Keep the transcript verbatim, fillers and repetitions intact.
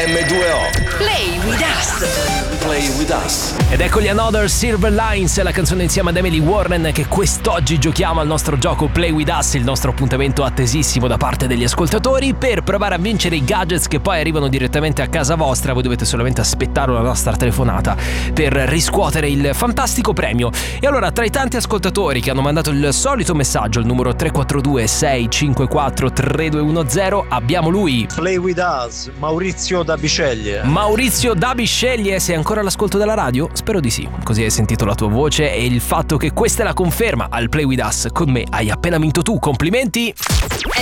emme due o. Play with us. Play with us. Ed ecco gli Another Silver Lines, la canzone insieme ad Emily Warren che quest'oggi giochiamo al nostro gioco Play with us, il nostro appuntamento attesissimo da parte degli ascoltatori per provare a vincere i gadgets che poi arrivano direttamente a casa vostra. Voi dovete solamente aspettare una nostra telefonata per riscuotere il fantastico premio. E allora, tra i tanti ascoltatori che hanno mandato il solito messaggio al numero tre quattro due sei cinque quattro tre due uno zero, abbiamo lui. Play with us, Maurizio da Biceglie. Maurizio da Bisceglie, sei ancora all'ascolto della radio? Spero di sì, così hai sentito la tua voce e il fatto che questa è la conferma al Play with us. Con me hai appena vinto tu, complimenti!